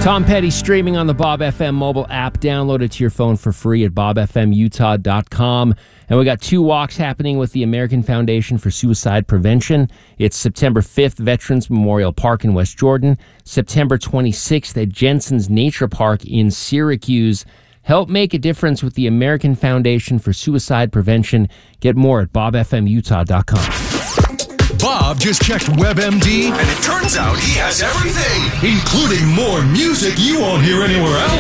Tom Petty streaming on the Bob FM mobile app. Download it to your phone for free at bobfmutah.com. And we got 2 walks happening with the American Foundation for Suicide Prevention. It's September 5th, Veterans Memorial Park in West Jordan. September 26th at Jensen's Nature Park in Syracuse. Help make a difference with the American Foundation for Suicide Prevention. Get more at bobfmutah.com. Bob just checked WebMD, and it turns out he has everything, including more music you won't hear anywhere else.